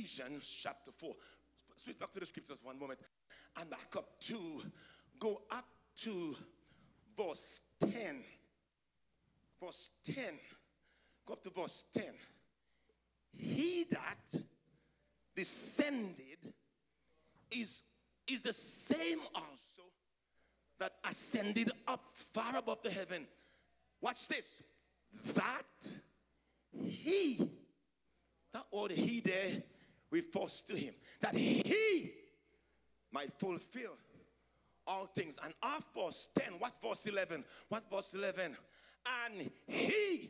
Ephesians chapter 4. Switch back to the scriptures one moment. And back up to, go up to verse 10. Verse 10. Go up to verse 10. He that descended is the same also that ascended up far above the heaven. Watch this. That he, that word he there refers to him. That he might fulfill all things. And off verse 10, what's verse 11? What's verse 11? And he,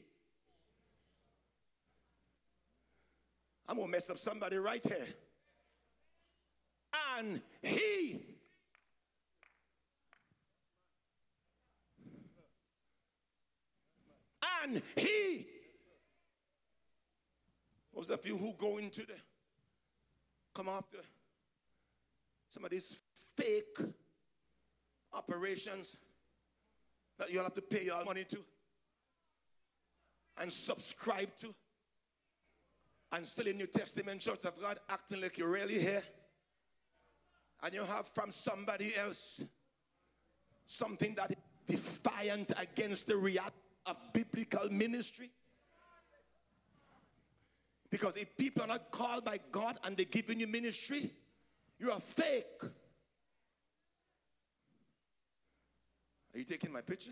I'm going to mess up somebody right here. And he, and he, those of you who go into the, come after some of these fake operations that you'll have to pay your money to and subscribe to, and still in New Testament Church of God acting like you're really here, and you have from somebody else something that is defiant against the reality of biblical ministry. Because if people are not called by God and they're giving you ministry, you're a fake. Are you taking my picture?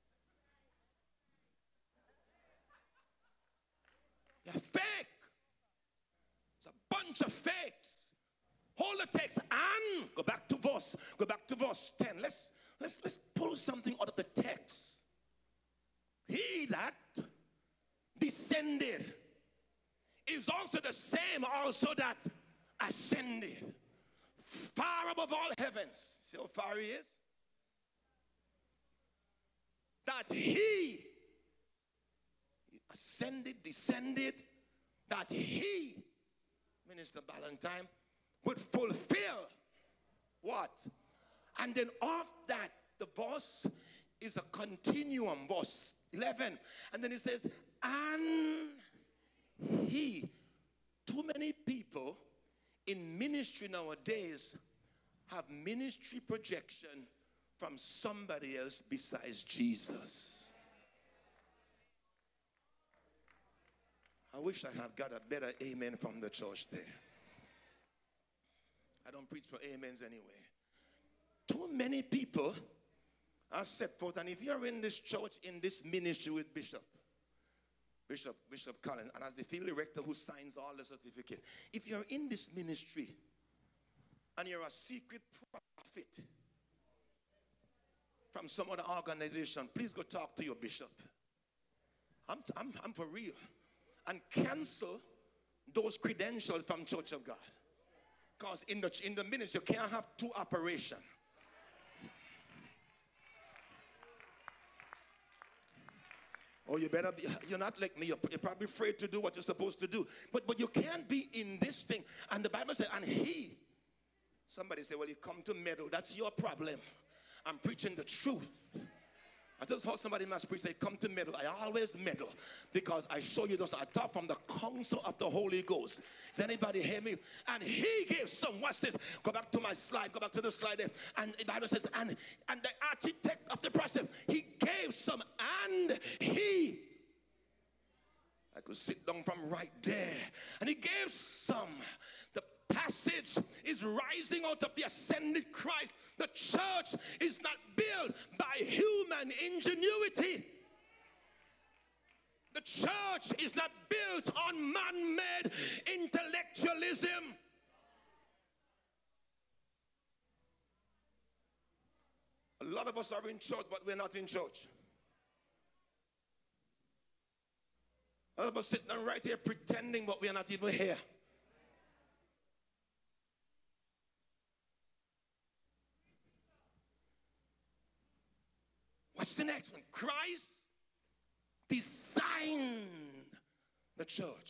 You're fake. It's a bunch of fakes. Hold the text and go back to verse 10. Let's pull something out of the text. He that descended is also the same also that ascended far above all heavens. See how far he is? That he ascended, descended, that he, Minister Ballantyne, would fulfill what? And then off that, the verse is a continuum, verse 11. And then it says, and he. Too many people in ministry nowadays have ministry projection from somebody else besides Jesus. I wish I had got a better amen from the church there. I don't preach for amens anyway. Too many people are set forth, and if you're in this church, in this ministry with Bishop Collins, and as the field director who signs all the certificate, if you're in this ministry and you're a secret prophet from some other organization, please go talk to your bishop. I'm for real. And cancel those credentials from Church of God. Because in the ministry, you can't have two operations. Oh, you better be, you're not like me. You're probably afraid to do what you're supposed to do. But you can't be in this thing. And the Bible says, and he. Somebody say, well, you come to meddle. That's your problem. I'm preaching the truth. I just heard somebody must preach, they come to meddle. I always meddle because I show you those. I talk from the counsel of the Holy Ghost. Does anybody hear me? And he gave some. Watch this. Go back to my slide. Go back to the slide there. And the Bible says, and the architect of the process, he gave some, and he. I could sit down from right there. And he gave some. The passage is rising out of the ascended Christ. The church is not built by human ingenuity. The church is not built on man-made intellectualism. A lot of us are in church, but we're not in church. A lot of us sitting right here pretending, but we're not even here. What's the next one? Christ designed the church.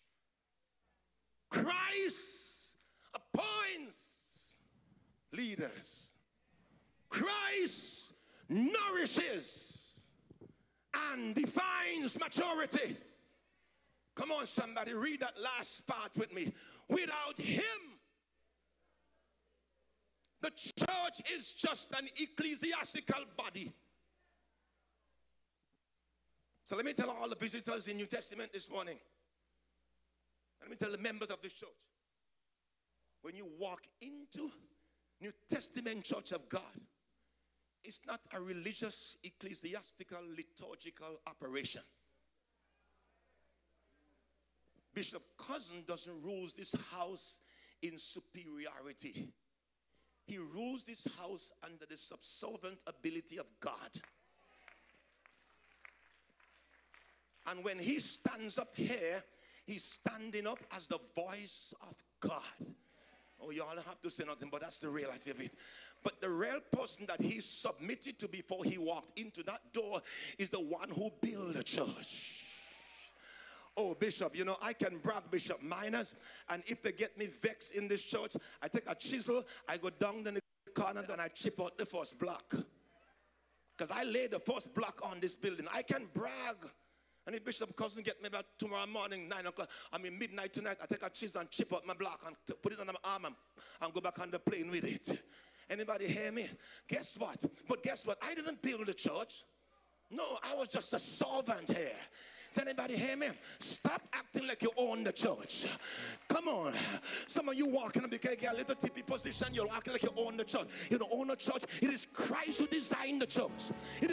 Christ appoints leaders. Christ nourishes and defines maturity. Come on, somebody, read that last part with me. Without without him, the church is just an ecclesiastical body. So let me tell all the visitors in New Testament this morning. Let me tell the members of this church. When you walk into New Testament Church of God, it's not a religious, ecclesiastical, liturgical operation. Bishop Cousin doesn't rule this house in superiority. He rules this house under the subservient ability of God. And when he stands up here, he's standing up as the voice of God. Oh, you all don't have to say nothing, but that's the reality of it. But the real person that he submitted to before he walked into that door is the one who built the church. Oh, Bishop, you know, I can brag, Bishop Miners, and if they get me vexed in this church, I take a chisel, I go down in the corner, and I chip out the first block. Because I laid the first block on this building. I can brag. And if Bishop Cousin get me back tomorrow morning, 9 o'clock, midnight tonight, I take a chisel and chip out my block and put it on my arm and go back on the plane with it. Anybody hear me? Guess what? But guess what? I didn't build the church. No, I was just a servant here. Does anybody hear me? Stop acting like you own the church. Come on. Some of you walking up because you get a little tippy position. You're acting like you own the church. You don't own the church. It is Christ who designed the church.